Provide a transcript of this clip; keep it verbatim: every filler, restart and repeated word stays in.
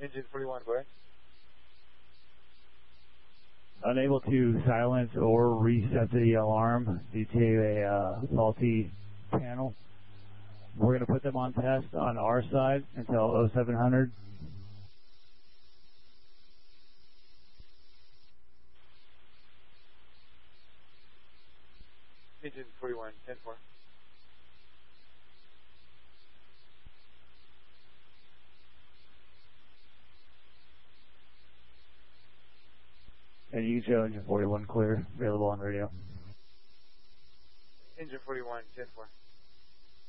Engine forty-one, go ahead. Unable to silence or reset the alarm due to a uh, faulty panel. We're going to put them on test on our side until oh seven hundred. Engine forty-one, ten four. And you can show engine forty-one clear, available on radio. Engine forty-one, ten four.